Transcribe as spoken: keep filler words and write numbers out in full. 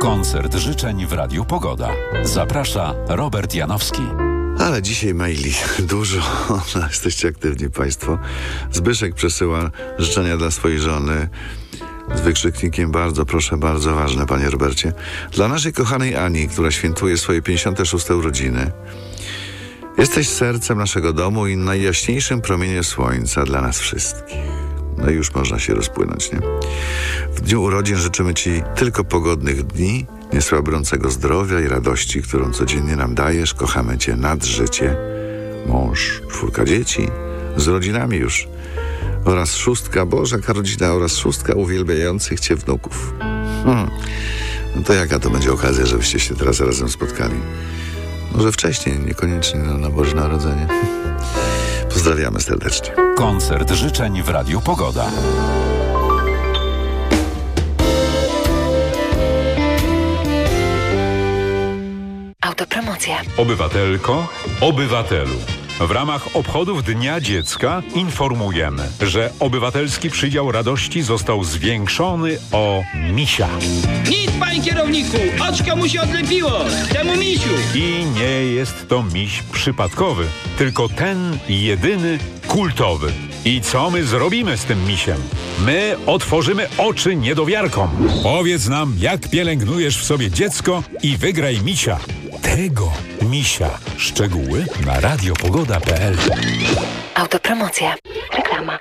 Koncert życzeń w Radiu Pogoda. Zaprasza Robert Janowski. Ale dzisiaj maili dużo. Jesteście aktywni Państwo. Zbyszek przesyła życzenia dla swojej żony z wykrzyknikiem bardzo, proszę, bardzo ważne, panie Robercie. Dla naszej kochanej Ani, która świętuje swoje pięćdziesiąte szóste urodziny. Jesteś sercem naszego domu i najjaśniejszym promieniem słońca dla nas wszystkich. No i już można się rozpłynąć, nie? W dniu urodzin życzymy Ci tylko pogodnych dni, niesłabiącego zdrowia i radości, którą codziennie nam dajesz. Kochamy Cię nad życie. Mąż, czwórka dzieci, z rodzinami już. Oraz szóstka, Boże, jaka rodzina, oraz szóstka uwielbiających Cię wnuków. Hmm. No to jaka to będzie okazja, żebyście się teraz razem spotkali? Może wcześniej, niekoniecznie na, na Boże Narodzenie. Pozdrawiamy serdecznie. Koncert życzeń w Radiu Pogoda. Autopromocja. Obywatelko, obywatelu. W ramach obchodów Dnia Dziecka informujemy, że Obywatelski Przydział Radości został zwiększony o misia. Nic, panie kierowniku! Oczko mu się odlepiło! Temu misiu! I nie jest to miś przypadkowy, tylko ten jedyny kultowy. I co my zrobimy z tym misiem? My otworzymy oczy niedowiarkom. Powiedz nam, jak pielęgnujesz w sobie dziecko i wygraj misia. Tego misia. Szczegóły na radiopogoda kropka p l. Autopromocja. Reklama.